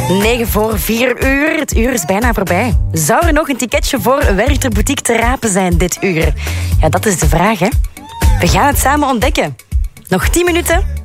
9 voor 4 uur. Het uur is bijna voorbij. Zou er nog een ticketje voor Werchter Boutique te rapen zijn dit uur? Ja, dat is de vraag, hè. We gaan het samen ontdekken. Nog 10 minuten